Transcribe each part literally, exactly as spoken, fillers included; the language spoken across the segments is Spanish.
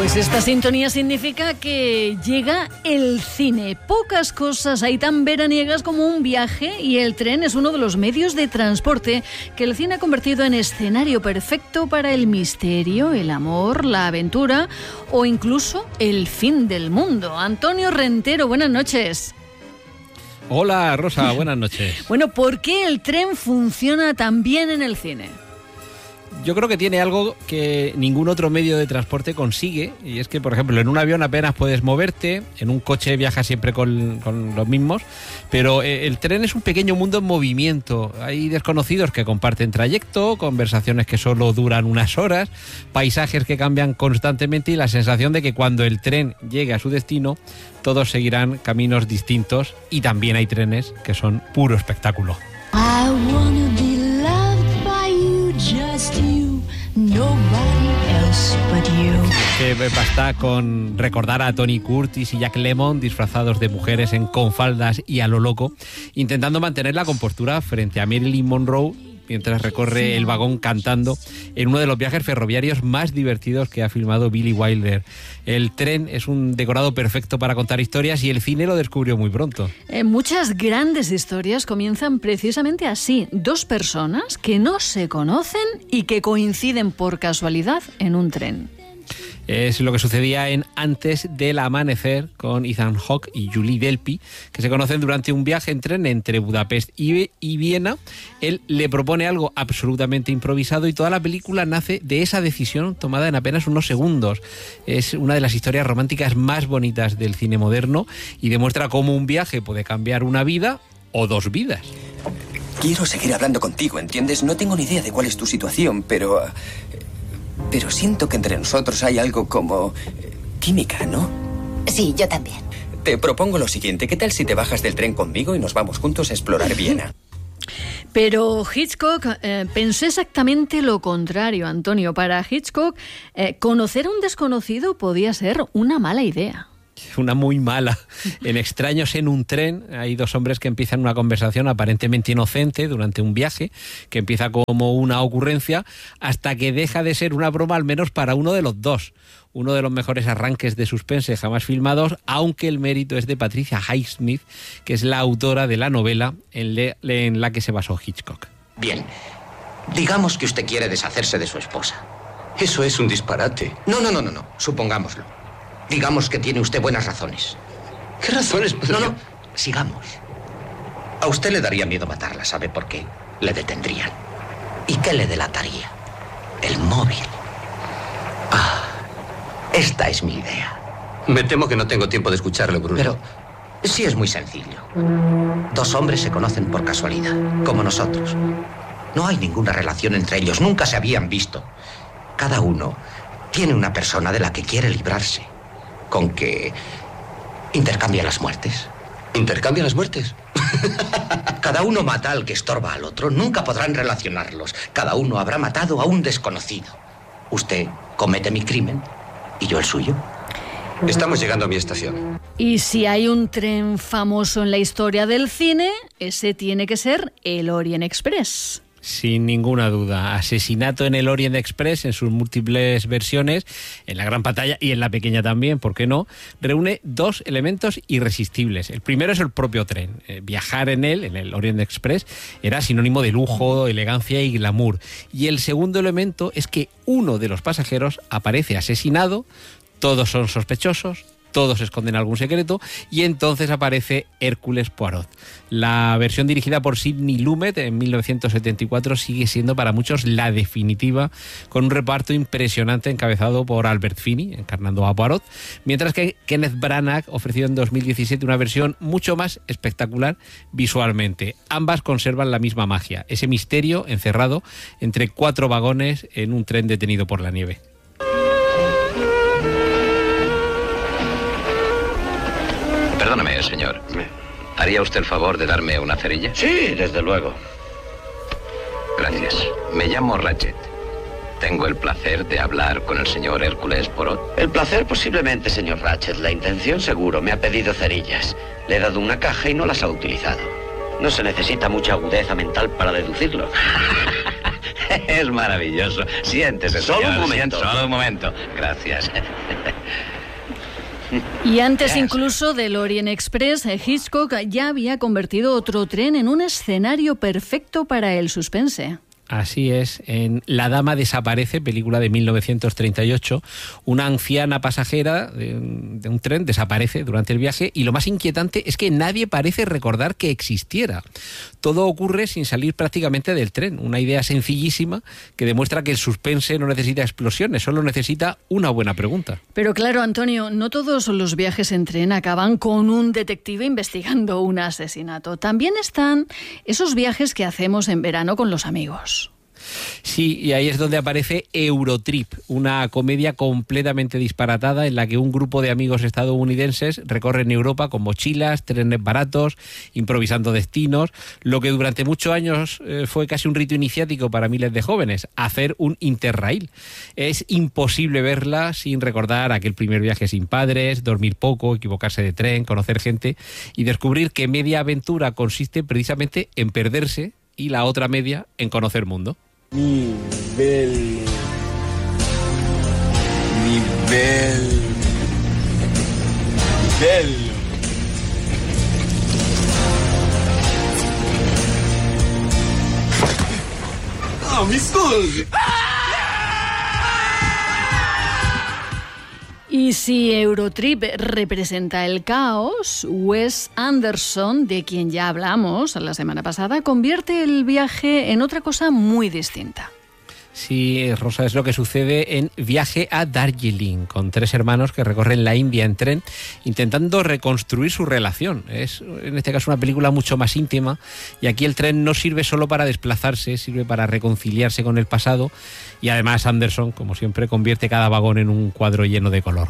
Pues esta sintonía significa que llega el cine. Pocas cosas hay tan veraniegas como un viaje, y el tren es uno de los medios de transporte que el cine ha convertido en escenario perfecto para el misterio, el amor, la aventura o incluso el fin del mundo. Antonio Rentero, buenas noches. Hola, Rosa, buenas noches. Bueno, ¿por qué el tren funciona tan bien en el cine? Yo creo que tiene algo que ningún otro medio de transporte consigue, y es que, por ejemplo, en un avión apenas puedes moverte, en un coche viajas siempre con, con los mismos, pero el tren es un pequeño mundo en movimiento. Hay desconocidos que comparten trayecto, conversaciones que solo duran unas horas, paisajes que cambian constantemente y la sensación de que cuando el tren llegue a su destino, todos seguirán caminos distintos, y también hay trenes que son puro espectáculo. I wanna be loved by you, just you, nobody else but you. Que basta con recordar a Tony Curtis y Jack Lemmon disfrazados de mujeres en confaldas y a lo loco, intentando mantener la compostura frente a Marilyn Monroe mientras recorre el vagón cantando en uno de los viajes ferroviarios más divertidos que ha filmado Billy Wilder. El tren es un decorado perfecto para contar historias, y el cine lo descubrió muy pronto. Eh, muchas grandes historias comienzan precisamente así. Dos personas que no se conocen y que coinciden por casualidad en un tren. Es lo que sucedía en Antes del amanecer con Ethan Hawke y Julie Delpy, que se conocen durante un viaje en tren entre Budapest y, y Viena. Él le propone algo absolutamente improvisado y toda la película nace de esa decisión tomada en apenas unos segundos. Es una de las historias románticas más bonitas del cine moderno y demuestra cómo un viaje puede cambiar una vida o dos vidas. Quiero seguir hablando contigo, ¿entiendes? No tengo ni idea de cuál es tu situación, pero... Pero siento que entre nosotros hay algo como... química, ¿no? Sí, yo también. Te propongo lo siguiente. ¿Qué tal si te bajas del tren conmigo y nos vamos juntos a explorar Viena? Pero Hitchcock eh, pensó exactamente lo contrario, Antonio. Para Hitchcock, eh, conocer a un desconocido podía ser una mala idea. Una muy mala. En Extraños en un tren hay dos hombres que empiezan una conversación aparentemente inocente durante un viaje, que empieza como una ocurrencia hasta que deja de ser una broma, al menos para uno de los dos. Uno de los mejores arranques de suspense jamás filmados, aunque el mérito es de Patricia Highsmith, que es la autora de la novela en, le, en la que se basó Hitchcock. Bien, digamos que usted quiere deshacerse de su esposa. Eso es un disparate. No, no, no, no, no. Supongámoslo. Digamos que tiene usted buenas razones. ¿Qué razones podría...? No, no, sigamos. A usted le daría miedo matarla, ¿sabe por qué? Le detendrían. ¿Y qué le delataría? El móvil. Ah, esta es mi idea. Me temo que no tengo tiempo de escucharlo, Bruno. Pero sí es muy sencillo. Dos hombres se conocen por casualidad, como nosotros. No hay ninguna relación entre ellos, nunca se habían visto. Cada uno tiene una persona de la que quiere librarse. Con que intercambia las muertes. ¿Intercambia las muertes? Cada uno mata al que estorba al otro. Nunca podrán relacionarlos. Cada uno habrá matado a un desconocido. Usted comete mi crimen y yo el suyo. Estamos llegando a mi estación. Y si hay un tren famoso en la historia del cine, ese tiene que ser el Orient Express. Sin ninguna duda. Asesinato en el Orient Express, en sus múltiples versiones, en la gran pantalla y en la pequeña también, ¿por qué no? Reúne dos elementos irresistibles. El primero es el propio tren. Eh, viajar en él, en el Orient Express, era sinónimo de lujo, elegancia y glamour. Y el segundo elemento es que uno de los pasajeros aparece asesinado, todos son sospechosos, todos esconden algún secreto, y entonces aparece Hércules Poirot. La versión dirigida por Sidney Lumet en mil novecientos setenta y cuatro sigue siendo para muchos la definitiva, con un reparto impresionante encabezado por Albert Finney, encarnando a Poirot, mientras que Kenneth Branagh ofreció en dos mil diecisiete una versión mucho más espectacular visualmente. Ambas conservan la misma magia, ese misterio encerrado entre cuatro vagones en un tren detenido por la nieve. Perdóname, señor. ¿Haría usted el favor de darme una cerilla? Sí, desde luego. Gracias. Me llamo Ratchet. Tengo el placer de hablar con el señor Hércules Poirot. El placer posiblemente, señor Ratchet. La intención seguro. Me ha pedido cerillas. Le he dado una caja y no las ha utilizado. No se necesita mucha agudeza mental para deducirlo. Es maravilloso. Siéntese, Solo señor. un momento. Siéntese, solo un momento. Gracias. Y antes incluso del Orient Express, Hitchcock ya había convertido otro tren en un escenario perfecto para el suspense. Así es, en La dama desaparece, película de mil novecientos treinta y ocho, una anciana pasajera de un, de un tren desaparece durante el viaje y lo más inquietante es que nadie parece recordar que existiera. Todo ocurre sin salir prácticamente del tren, una idea sencillísima que demuestra que el suspense no necesita explosiones, solo necesita una buena pregunta. Pero claro, Antonio, no todos los viajes en tren acaban con un detective investigando un asesinato. También están esos viajes que hacemos en verano con los amigos. Sí, y ahí es donde aparece Eurotrip, una comedia completamente disparatada en la que un grupo de amigos estadounidenses recorren Europa con mochilas, trenes baratos, improvisando destinos, lo que durante muchos años eh, fue casi un rito iniciático para miles de jóvenes, hacer un Interrail. Es imposible verla sin recordar aquel primer viaje sin padres, dormir poco, equivocarse de tren, conocer gente y descubrir que media aventura consiste precisamente en perderse y la otra media en conocer mundo. Nivel. Nivel. Nivel. ¡Oh, mis ojos! Y si Eurotrip representa el caos, Wes Anderson, de quien ya hablamos la semana pasada, convierte el viaje en otra cosa muy distinta. Sí, Rosa, es lo que sucede en Viaje a Darjeeling, con tres hermanos que recorren la India en tren intentando reconstruir su relación. Es, en este caso, una película mucho más íntima y aquí el tren no sirve solo para desplazarse, sirve para reconciliarse con el pasado y además Anderson, como siempre, convierte cada vagón en un cuadro lleno de color.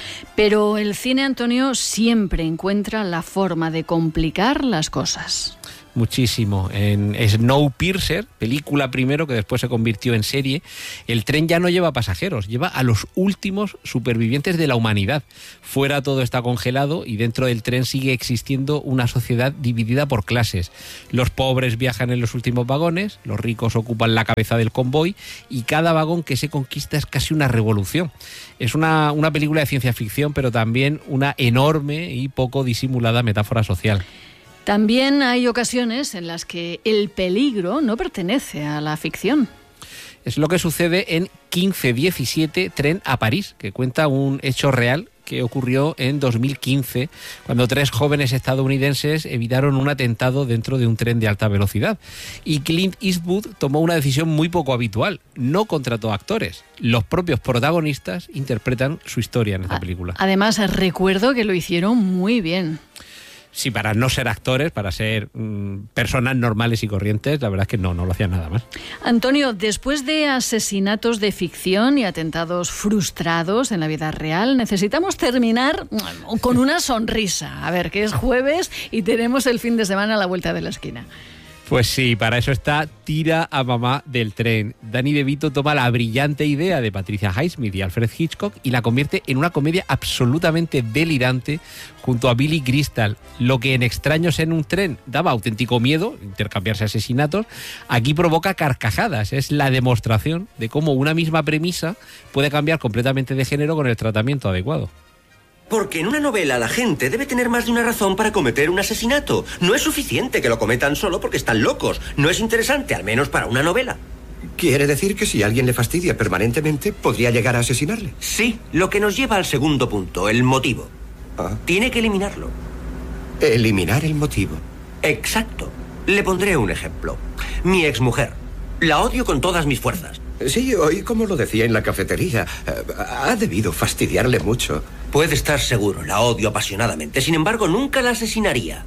Pero el cine, Antonio, siempre encuentra la forma de complicar las cosas. Muchísimo. En Snowpiercer, película primero que después se convirtió en serie, el tren ya no lleva pasajeros, lleva a los últimos supervivientes de la humanidad. Fuera todo está congelado y dentro del tren sigue existiendo una sociedad dividida por clases. Los pobres viajan en los últimos vagones, los ricos ocupan la cabeza del convoy y cada vagón que se conquista es casi una revolución. Es una, una película de ciencia ficción, pero también una enorme y poco disimulada metáfora social. También hay ocasiones en las que el peligro no pertenece a la ficción. Es lo que sucede en quince diecisiete, Tren a París, que cuenta un hecho real que ocurrió en dos mil quince, cuando tres jóvenes estadounidenses evitaron un atentado dentro de un tren de alta velocidad. Y Clint Eastwood tomó una decisión muy poco habitual. No contrató actores. Los propios protagonistas interpretan su historia en esta película. Además, recuerdo que lo hicieron muy bien. Sí, para no ser actores, para ser mmm, personas normales y corrientes, la verdad es que no, no lo hacían nada más. Antonio, después de asesinatos de ficción y atentados frustrados en la vida real, necesitamos terminar con una sonrisa. A ver, que es jueves y tenemos el fin de semana a la vuelta de la esquina. Pues sí, para eso está Tira a mamá del tren. Danny DeVito toma la brillante idea de Patricia Highsmith y Alfred Hitchcock y la convierte en una comedia absolutamente delirante junto a Billy Crystal. Lo que en Extraños en un tren daba auténtico miedo, intercambiarse asesinatos, aquí provoca carcajadas. Es la demostración de cómo una misma premisa puede cambiar completamente de género con el tratamiento adecuado. Porque en una novela la gente debe tener más de una razón para cometer un asesinato. No es suficiente que lo cometan solo porque están locos. No es interesante, al menos para una novela. ¿Quiere decir que si alguien le fastidia permanentemente, podría llegar a asesinarle? Sí, lo que nos lleva al segundo punto, el motivo. Ah. Tiene que eliminarlo. ¿Eliminar el motivo? Exacto. Le pondré un ejemplo. Mi exmujer. La odio con todas mis fuerzas. Sí, oí como lo decía en la cafetería. Ha debido fastidiarle mucho. Puede estar seguro, la odio apasionadamente. Sin embargo, nunca la asesinaría.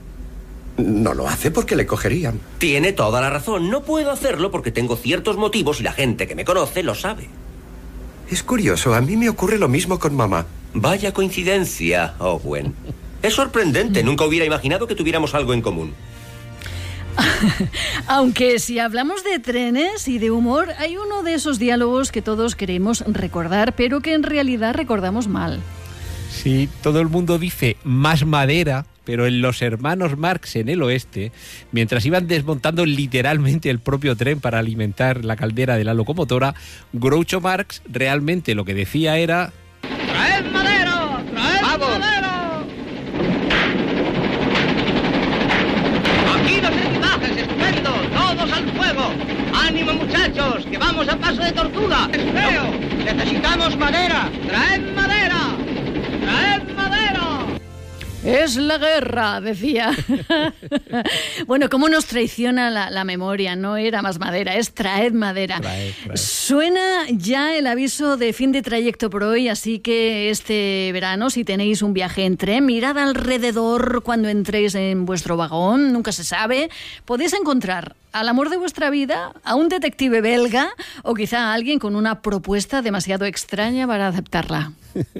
No lo hace porque le cogerían. Tiene toda la razón. No puedo hacerlo porque tengo ciertos motivos y la gente que me conoce lo sabe. Es curioso, a mí me ocurre lo mismo con mamá. Vaya coincidencia, Owen. Es sorprendente, nunca hubiera imaginado que tuviéramos algo en común. Aunque si hablamos de trenes y de humor, hay uno de esos diálogos que todos queremos recordar, pero que en realidad recordamos mal. Sí, todo el mundo dice más madera, pero en Los Hermanos Marx en el oeste, mientras iban desmontando literalmente el propio tren para alimentar la caldera de la locomotora, Groucho Marx realmente lo que decía era: ¡traed madera! ¡traed ¡Vamos! madera! ¡Aquí los equipajes, estupendo! ¡Todos al fuego! ¡Ánimo, muchachos! ¡Que vamos a paso de tortuga! ¡Es feo! ¡Necesitamos madera! ¡Traed madera! ¡traed madera! Es la guerra, decía. Bueno, cómo nos traiciona la, la memoria. No era más madera, es traed madera. Traed, traed. Suena ya el aviso de fin de trayecto por hoy, así que este verano, si tenéis un viaje en tren, mirad alrededor cuando entréis en vuestro vagón, nunca se sabe. Podéis encontrar al amor de vuestra vida, a un detective belga o quizá a alguien con una propuesta demasiado extraña para aceptarla.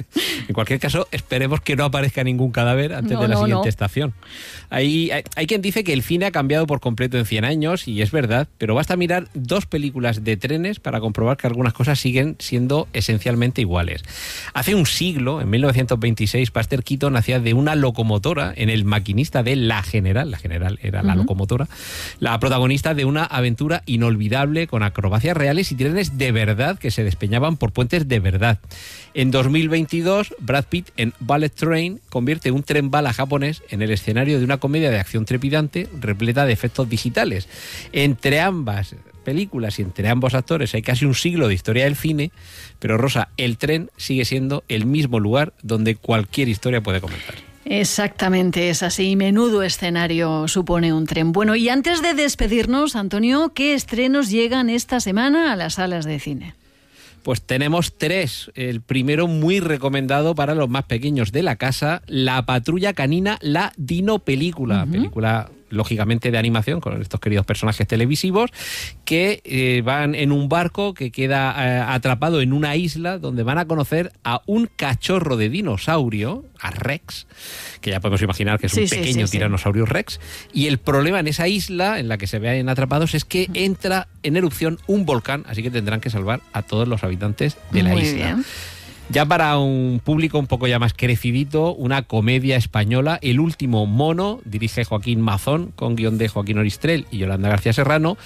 En cualquier caso, esperemos que no aparezca ningún cadáver antes No, de la no, siguiente no. estación. Hay, hay, hay quien dice que el cine ha cambiado por completo en cien años, y es verdad, pero basta mirar dos películas de trenes para comprobar que algunas cosas siguen siendo esencialmente iguales. Hace un siglo, en mil novecientos veintiséis, Buster Keaton hacía de una locomotora en El maquinista de La General, La General era la Ujú. locomotora, la protagonista de una aventura inolvidable con acrobacias reales y trenes de verdad que se despeñaban por puentes de verdad. En dos mil veintidós, Brad Pitt en Bullet Train convierte un tren bala japonés en el escenario de una comedia de acción trepidante repleta de efectos digitales. Entre ambas películas y entre ambos actores hay casi un siglo de historia del cine, pero Rosa, el tren sigue siendo el mismo lugar donde cualquier historia puede comenzar. Exactamente, es así. Menudo escenario supone un tren. Bueno, y antes de despedirnos, Antonio, ¿qué estrenos llegan esta semana a las salas de cine? Pues tenemos tres. El primero, muy recomendado para los más pequeños de la casa, La Patrulla Canina, la Dino Película. Uh-huh. Película, lógicamente, de animación, con estos queridos personajes televisivos, que eh, van en un barco que queda eh, atrapado en una isla donde van a conocer a un cachorro de dinosaurio, a Rex, que ya podemos imaginar que es Sí, un sí, pequeño sí, sí. tiranosaurio Rex. Y el problema en esa isla en la que se ven atrapados es que entra en erupción un volcán, así que tendrán que salvar a todos los habitantes de la Muy isla. bien. Ya para un público un poco ya más crecidito, una comedia española, El último mono, dirige Joaquín Mazón, con guión de Joaquín Oristrel y Yolanda García Serrano,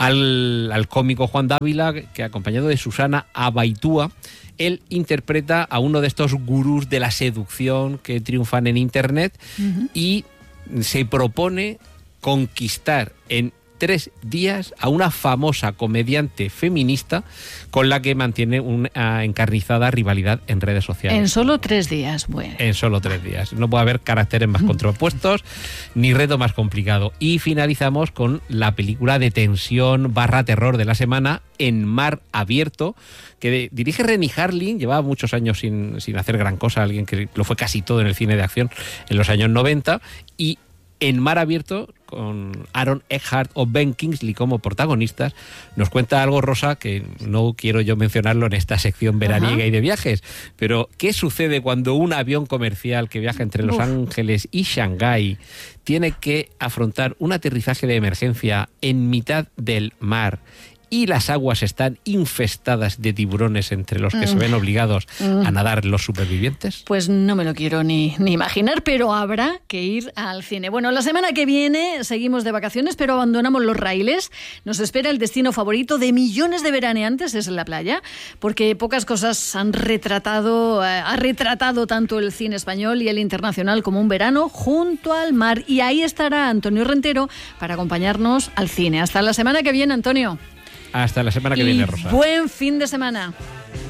al, al cómico Juan Dávila, que acompañado de Susana Abaitúa, él interpreta a uno de estos gurús de la seducción que triunfan en Internet. Uh-huh. Y se propone conquistar en tres días a una famosa comediante feminista con la que mantiene una encarnizada rivalidad en redes sociales. En solo tres días, bueno. En solo tres días. No puede haber caracteres más contrapuestos ni reto más complicado. Y finalizamos con la película de tensión barra terror de la semana, En mar abierto, que de, dirige Renny Harlin. Llevaba muchos años sin, sin hacer gran cosa, alguien que lo fue casi todo en el cine de acción en los años noventa. Y En mar abierto, con Aaron Eckhart o Ben Kingsley como protagonistas, nos cuenta algo, Rosa, que no quiero yo mencionarlo en esta sección veraniega. Ajá. Y de viajes, pero ¿qué sucede cuando un avión comercial que viaja entre Los Uf. Ángeles y Shanghái tiene que afrontar un aterrizaje de emergencia en mitad del mar y las aguas están infestadas de tiburones entre los que mm. se ven obligados mm. a nadar los supervivientes? Pues no me lo quiero ni, ni imaginar, pero habrá que ir al cine. Bueno, la semana que viene seguimos de vacaciones, pero abandonamos los raíles. Nos espera el destino favorito de millones de veraneantes, es la playa, porque pocas cosas han retratado, eh, ha retratado tanto el cine español y el internacional como un verano junto al mar. Y ahí estará Antonio Rentero para acompañarnos al cine. Hasta la semana que viene, Antonio. Hasta la semana que y viene, Rosa. Buen fin de semana.